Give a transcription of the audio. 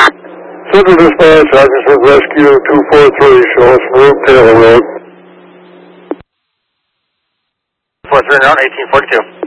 Central Dispatch, Atkinson Rescue 243, show us Road Taylor Road. 43 around 1842.